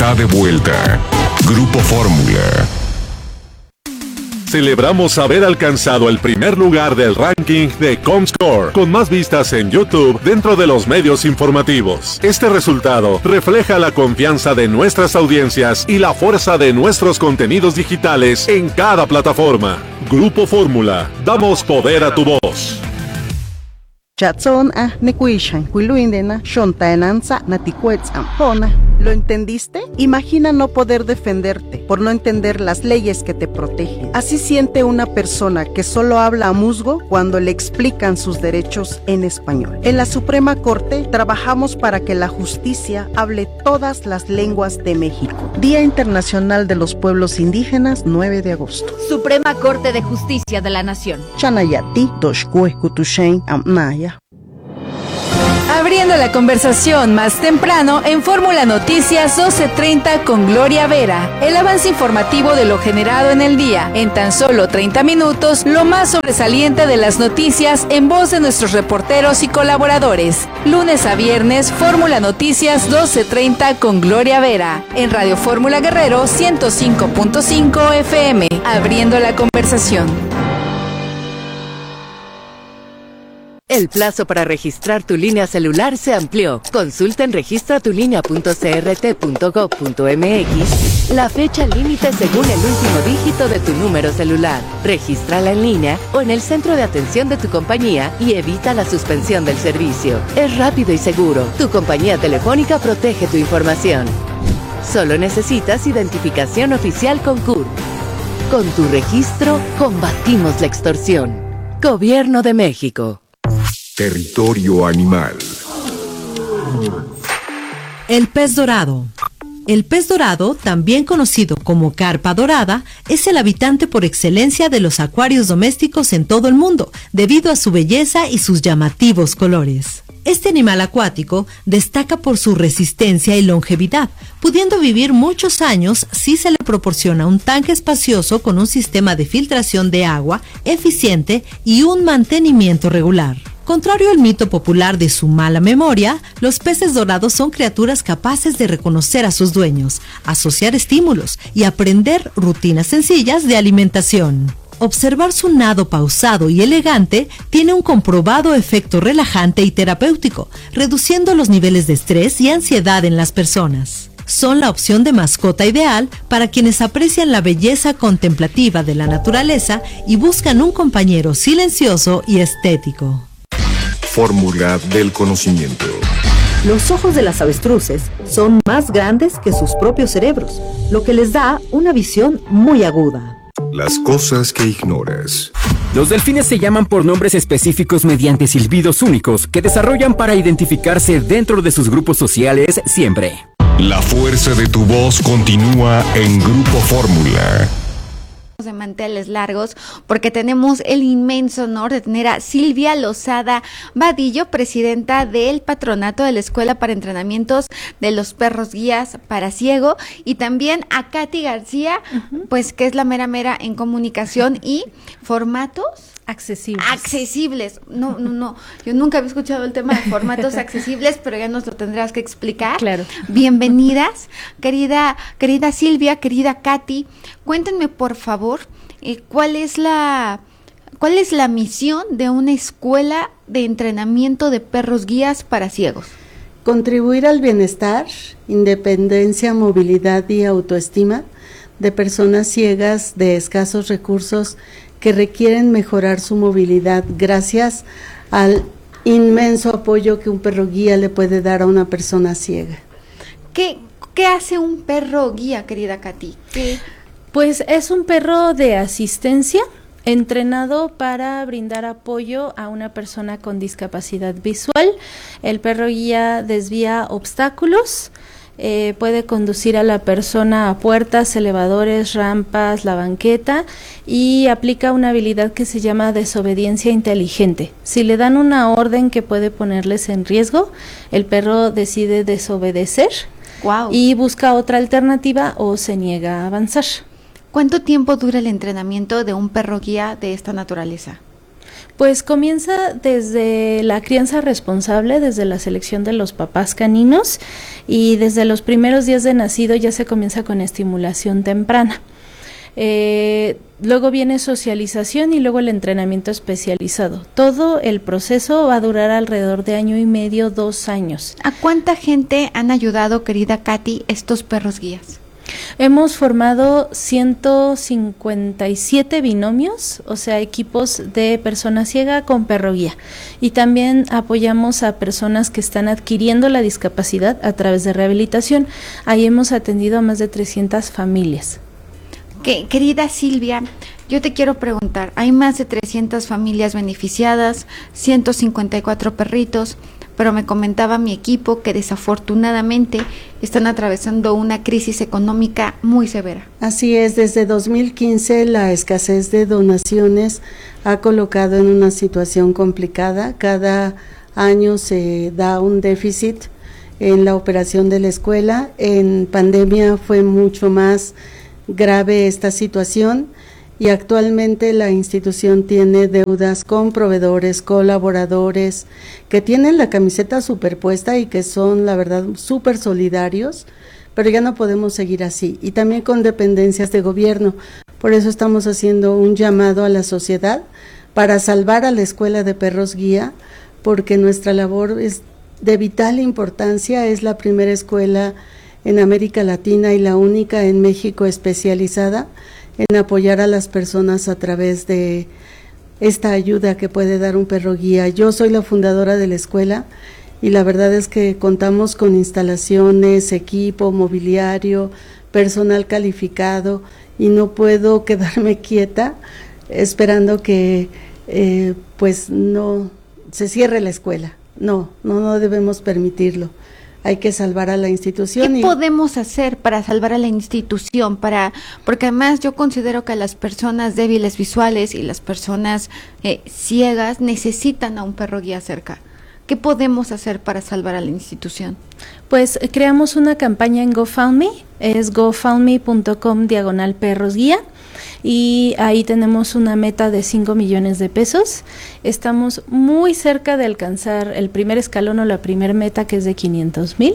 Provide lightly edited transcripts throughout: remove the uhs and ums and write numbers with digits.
está de vuelta. Grupo Fórmula. Celebramos haber alcanzado el primer lugar del ranking de Comscore, con más vistas en YouTube dentro de los medios informativos. Este resultado refleja la confianza de nuestras audiencias y la fuerza de nuestros contenidos digitales en cada plataforma. Grupo Fórmula, damos poder a tu voz. ¿Lo entendiste? Imagina no poder defenderte por no entender las leyes que te protegen. Así siente una persona que solo habla a musgo cuando le explican sus derechos en español. En la Suprema Corte trabajamos para que la justicia hable todas las lenguas de México. Día Internacional de los Pueblos Indígenas, 9 de agosto. Suprema Corte de Justicia de la Nación. Chanayati, Doshkuekutushen, Amnaya. Abriendo la conversación más temprano en Fórmula Noticias 12:30 con Gloria Vera. El avance informativo de lo generado en el día. En tan solo 30 minutos, lo más sobresaliente de las noticias en voz de nuestros reporteros y colaboradores. Lunes a viernes, Fórmula Noticias 12:30 con Gloria Vera. En Radio Fórmula Guerrero 105.5 FM. Abriendo la conversación. El plazo para registrar tu línea celular se amplió. Consulta en registratulinea.crt.gov.mx la fecha límite según el último dígito de tu número celular. Regístrala en línea o en el centro de atención de tu compañía y evita la suspensión del servicio. Es rápido y seguro. Tu compañía telefónica protege tu información. Solo necesitas identificación oficial con CURP. Con tu registro, combatimos la extorsión. Gobierno de México. Territorio animal. El pez dorado. El pez dorado, también conocido como carpa dorada, es el habitante por excelencia de los acuarios domésticos en todo el mundo, debido a su belleza y sus llamativos colores. Este animal acuático destaca por su resistencia y longevidad, pudiendo vivir muchos años si se le proporciona un tanque espacioso con un sistema de filtración de agua eficiente y un mantenimiento regular. Contrario al mito popular de su mala memoria, los peces dorados son criaturas capaces de reconocer a sus dueños, asociar estímulos y aprender rutinas sencillas de alimentación. Observar su nado pausado y elegante tiene un comprobado efecto relajante y terapéutico, reduciendo los niveles de estrés y ansiedad en las personas. Son la opción de mascota ideal para quienes aprecian la belleza contemplativa de la naturaleza y buscan un compañero silencioso y estético. Fórmula del conocimiento. Los ojos de las avestruces son más grandes que sus propios cerebros, lo que les da una visión muy aguda. Las cosas que ignoras. Los delfines se llaman por nombres específicos mediante silbidos únicos que desarrollan para identificarse dentro de sus grupos sociales siempre. La fuerza de tu voz continúa en Grupo Fórmula. De manteles largos, porque tenemos el inmenso honor de tener a Silvia Lozada Vadillo, presidenta del patronato de la Escuela para Entrenamientos de los Perros Guías para Ciego, y también a Katy García, pues que es la mera en comunicación y formatos accesibles. No, yo nunca había escuchado el tema de formatos accesibles, pero ya nos lo tendrás que explicar. Claro. Bienvenidas, querida Silvia, querida Katy. Cuéntenme, por favor, ¿cuál es la misión de una escuela de entrenamiento de perros guías para ciegos? Contribuir al bienestar, independencia, movilidad y autoestima de personas ciegas de escasos recursos que requieren mejorar su movilidad gracias al inmenso apoyo que un perro guía le puede dar a una persona ciega. ¿Qué hace un perro guía, querida Katy? Pues es un perro de asistencia entrenado para brindar apoyo a una persona con discapacidad visual. El perro guía desvía obstáculos, puede conducir a la persona a puertas, elevadores, rampas, la banqueta, y aplica una habilidad que se llama desobediencia inteligente. Si le dan una orden que puede ponerles en riesgo, el perro decide desobedecer. Wow. Y busca otra alternativa o se niega a avanzar. ¿Cuánto tiempo dura el entrenamiento de un perro guía de esta naturaleza? Pues comienza desde la crianza responsable, desde la selección de los papás caninos, y desde los primeros días de nacido ya se comienza con estimulación temprana. Luego viene socialización y luego el entrenamiento especializado. Todo el proceso va a durar alrededor de 1 año y medio, 2 años. ¿A cuánta gente han ayudado, querida Katy, estos perros guías? Hemos formado 157 binomios, o sea, equipos de persona ciega con perro guía. Y también apoyamos a personas que están adquiriendo la discapacidad a través de rehabilitación. Ahí hemos atendido a más de 300 familias. Querida Silvia, yo te quiero preguntar, hay más de 300 familias beneficiadas, 154 perritos, pero me comentaba mi equipo que desafortunadamente están atravesando una crisis económica muy severa. Así es, desde 2015 la escasez de donaciones ha colocado en una situación complicada. Cada año se da un déficit en la operación de la escuela. En pandemia fue mucho más grave esta situación y actualmente la institución tiene deudas con proveedores, colaboradores que tienen la camiseta superpuesta y que son, la verdad, súper solidarios, pero ya no podemos seguir así, y también con dependencias de gobierno. Por eso estamos haciendo un llamado a la sociedad para salvar a la Escuela de Perros Guía, porque nuestra labor es de vital importancia. Es la primera escuela en América Latina y la única en México especializada en apoyar a las personas a través de esta ayuda que puede dar un perro guía. Yo soy la fundadora de la escuela y la verdad es que contamos con instalaciones, equipo, mobiliario, personal calificado, y no puedo quedarme quieta esperando que pues no se cierre la escuela. No debemos permitirlo. Hay que salvar a la institución. ¿Qué podemos hacer para salvar a la institución? Porque además yo considero que las personas débiles visuales y las personas ciegas necesitan a un perro guía cerca. ¿Qué podemos hacer para salvar a la institución? Pues creamos una campaña en GoFundMe, es gofundme.com/perros guía. Y ahí tenemos una meta de 5 millones de pesos. Estamos muy cerca de alcanzar el primer escalón o la primer meta, que es de 500,000,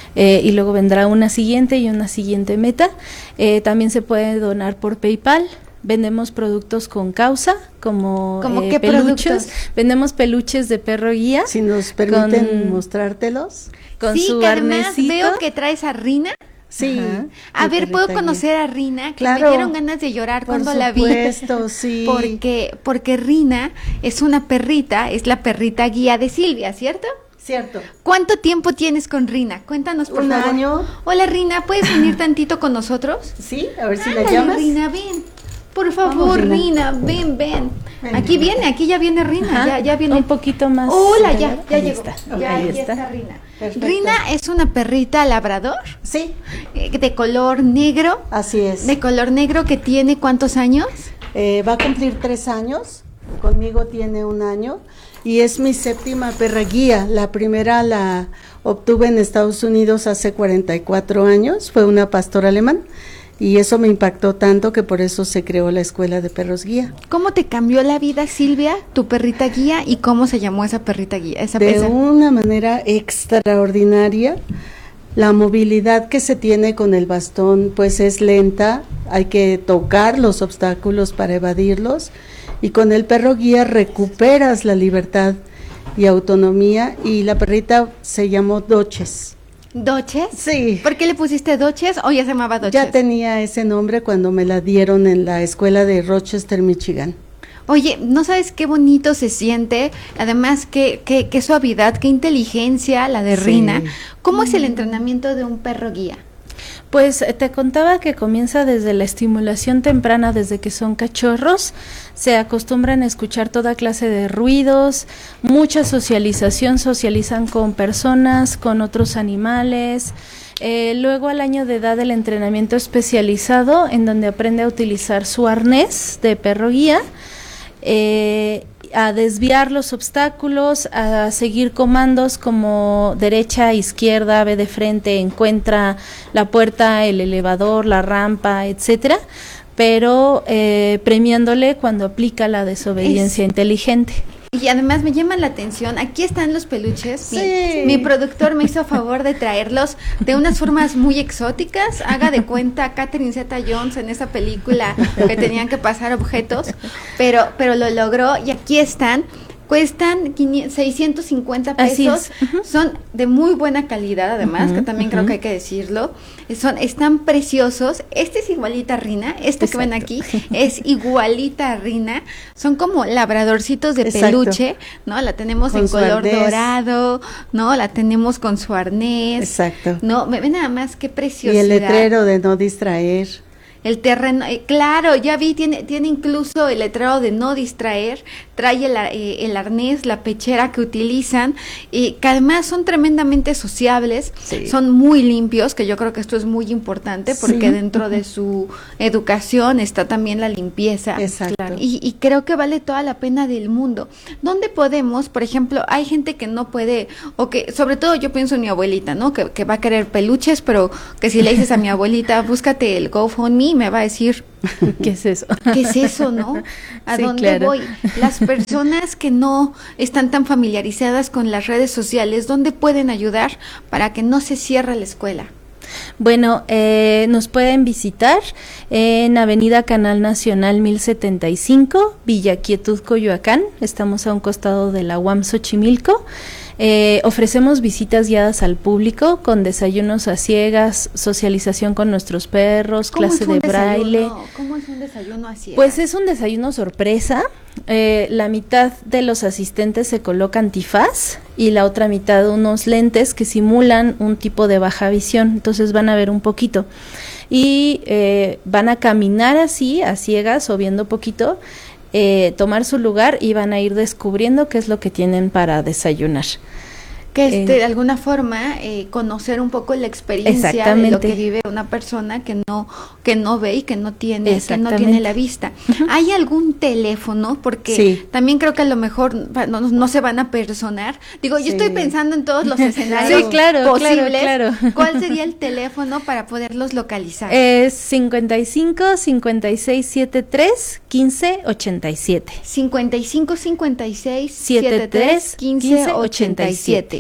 y luego vendrá una siguiente y una siguiente meta. También se puede donar por PayPal. Vendemos productos con causa, como ¿qué peluches. Productos? Vendemos peluches de perro guía. Si nos permiten mostrártelos. Con sí, su que además arnesito. veo que traes a Rina. Sí. A ver, ¿puedo conocer a Rina? Que claro, me dieron ganas de llorar cuando la vi. Por supuesto, sí. Porque Rina es una perrita, es la perrita guía de Silvia, ¿cierto? Cierto. ¿Cuánto tiempo tienes con Rina? Cuéntanos, por favor. Un año. Hola, Rina, ¿puedes venir tantito con nosotros? Sí, a ver si Ándale, la llamas. Rina, ven. Por favor, Vamos, Rina, ven. Aquí ya viene Rina, ya viene. Un poquito más. Hola, ya ahí llegó. está. Ya, Ahí aquí está. está Rina. Perfecto. Rina es una perrita labrador. Sí. De color negro. Así es. De color negro, que tiene ¿cuántos años? Va a cumplir 3 años. Conmigo tiene 1 año. Y es mi 7ª perra guía. La primera la obtuve en Estados Unidos hace 44 años. Fue una pastora alemán. Y eso me impactó tanto que por eso se creó la Escuela de Perros Guía. ¿Cómo te cambió la vida, Silvia, tu perrita guía, y cómo se llamó esa perrita guía? De una manera extraordinaria. La movilidad que se tiene con el bastón pues es lenta, hay que tocar los obstáculos para evadirlos, y con el perro guía recuperas la libertad y autonomía, y la perrita se llamó Doches. ¿Doches? Sí. ¿Por qué le pusiste Doches o ya se llamaba Doches? Ya tenía ese nombre cuando me la dieron en la escuela de Rochester, Michigan. Oye, ¿no sabes qué bonito se siente? Además, qué suavidad, qué inteligencia la de Rina. Sí. ¿Cómo es el entrenamiento de un perro guía? Pues te contaba que comienza desde la estimulación temprana, desde que son cachorros. Se acostumbran a escuchar toda clase de ruidos, mucha socialización, socializan con personas, con otros animales. Luego al año de edad el entrenamiento especializado, en donde aprende a utilizar su arnés de perro guía, a desviar los obstáculos, a seguir comandos como derecha, izquierda, ve de frente, encuentra la puerta, el elevador, la rampa, etcétera. pero premiándole cuando aplica la desobediencia inteligente. Y además me llaman la atención, aquí están los peluches, Sí. mi productor me hizo favor de traerlos de unas formas muy exóticas, haga de cuenta Catherine Zeta-Jones en esa película que tenían que pasar objetos, pero lo logró y aquí están. Cuestan 650 pesos, son de muy buena calidad además, que también creo que hay que decirlo, están preciosos. Este es igualita a Rina, que ven aquí es igualita a Rina, son como labradorcitos de peluche, ¿no? La tenemos en color dorado, ¿no? La tenemos con su arnés. Exacto. No, ven nada más qué preciosidad. Y el letrero de no distraer. El terreno, claro, ya vi, tiene incluso el letrero de no distraer, trae el arnés, la pechera que utilizan, y que además son tremendamente sociables, son muy limpios, que yo creo que esto es muy importante, porque dentro de su educación está también la limpieza. Exacto. Claro. Y creo que vale toda la pena del mundo. ¿Dónde podemos, por ejemplo, hay gente que no puede, o que, sobre todo yo pienso en mi abuelita, ¿no? Que va a querer peluches, pero que si le dices a mi abuelita, búscate el GoFundMe, me va a decir, ¿qué es eso? ¿Qué es eso, no? ¿A dónde voy? Las personas que no están tan familiarizadas con las redes sociales, ¿dónde pueden ayudar para que no se cierre la escuela? Bueno, nos pueden visitar en Avenida Canal Nacional 1075, Villa Quietud, Coyoacán. Estamos a un costado de la UAM Xochimilco. Ofrecemos visitas guiadas al público con desayunos a ciegas, socialización con nuestros perros, clase de braille. ¿Cómo es un desayuno a ciegas? Pues es un desayuno sorpresa. La mitad de los asistentes se coloca antifaz y la otra mitad unos lentes que simulan un tipo de baja visión, entonces van a ver un poquito y van a caminar así a ciegas o viendo poquito, tomar su lugar y van a ir descubriendo qué es lo que tienen para desayunar. Que de alguna forma conocer un poco la experiencia de lo que vive una persona que no ve y que no tiene la vista. ¿Hay algún teléfono? Porque también creo que a lo mejor no se van a personar. Digo, yo estoy pensando en todos los escenarios posibles. Claro. ¿Cuál sería el teléfono para poderlos localizar? Es 55 56 73 15 87. 55 56 73 15 87.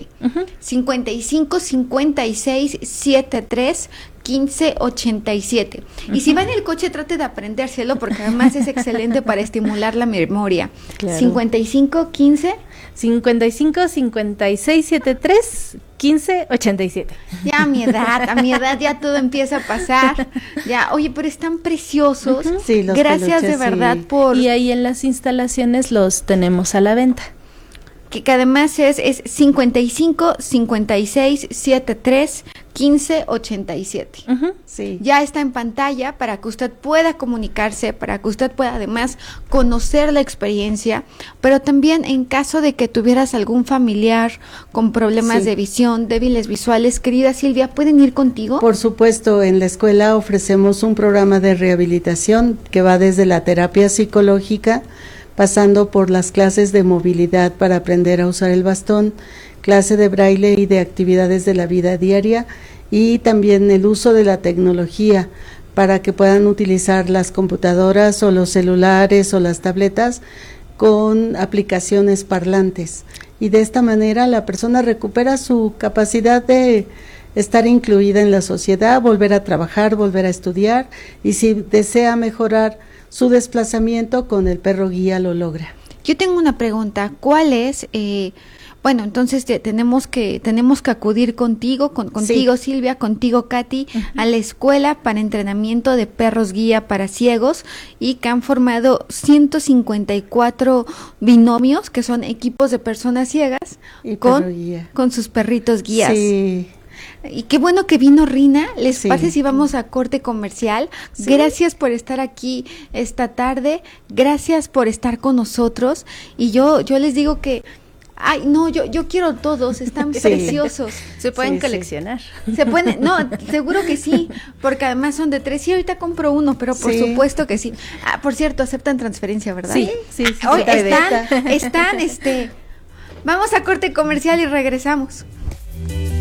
55 56 73 15 87. Y si va en el coche, trate de aprendérselo porque además es excelente para estimular la memoria. Claro. 55 15 55 56 73 15 87. Ya a mi edad ya todo empieza a pasar. Ya, oye, pero están preciosos. Sí, los gracias peluches, de verdad por. Y ahí en las instalaciones los tenemos a la venta. Que además es 55 56 73 15 87. Sí. Ya está en pantalla para que usted pueda comunicarse, para que usted pueda además conocer la experiencia, pero también en caso de que tuvieras algún familiar con problemas de visión, débiles visuales, querida Silvia, ¿pueden ir contigo? Por supuesto, en la escuela ofrecemos un programa de rehabilitación que va desde la terapia psicológica, pasando por las clases de movilidad para aprender a usar el bastón, clase de braille y de actividades de la vida diaria, y también el uso de la tecnología para que puedan utilizar las computadoras o los celulares o las tabletas con aplicaciones parlantes. Y de esta manera la persona recupera su capacidad de estar incluida en la sociedad, volver a trabajar, volver a estudiar, y si desea mejorar su desplazamiento, con el perro guía lo logra. Yo tengo una pregunta, ¿cuál es? Bueno, entonces tenemos que acudir contigo, contigo Silvia, contigo Katy, a la escuela para entrenamiento de perros guía para ciegos, y que han formado 154 binomios, que son equipos de personas ciegas, y con sus perritos guías. Sí. Y qué bueno que vino Rina. ¿Les parece si vamos a corte comercial? Sí. Gracias por estar aquí esta tarde, gracias por estar con nosotros, y yo les digo que ay, no, yo quiero todos, están preciosos. Se pueden coleccionar. Se pueden, no, seguro que sí, porque además son de 3, y ahorita compro uno, pero por supuesto que sí. Ah, por cierto, aceptan transferencia, ¿verdad? Sí. Hoy están, vamos a corte comercial y regresamos.